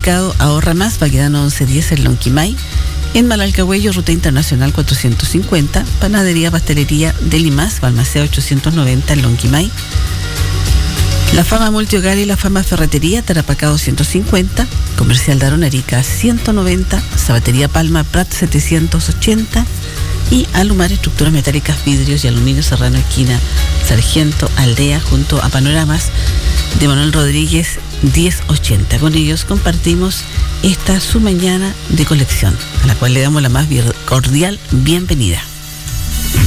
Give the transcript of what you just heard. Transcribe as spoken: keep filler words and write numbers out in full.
Supermercado Ahorra Más, Baquedano once diez en Lonquimay. En Malalcahuello, Ruta Internacional cuatrocientos cincuenta. Panadería Pastelería de Limas, Balmaceda ochocientos noventa en Lonquimay. La Fama Multihogar y La Fama Ferretería, Tarapacá doscientos cincuenta. Comercial Daron Arica ciento noventa. Zapatería Palma Prat setecientos ochenta. Y Alumar Estructuras Metálicas, Vidrios y Aluminio Serrano, esquina Sargento Aldea, junto a Panoramas de Manuel Rodríguez diez ochenta. Con ellos compartimos esta su mañana de colección, a la cual le damos la más cordial bienvenida.